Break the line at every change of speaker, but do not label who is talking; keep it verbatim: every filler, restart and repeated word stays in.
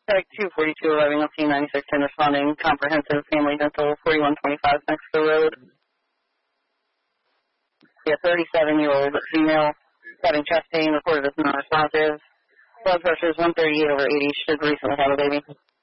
Tech two forty-two arriving on scene, ninety-six ten responding, comprehensive family dental, forty-one twenty-five Mexico Road. Yeah, thirty-seven-year-old female, having chest pain, reported as non-responsive. Blood pressure is one thirty-eight over eighty, should recently have a baby.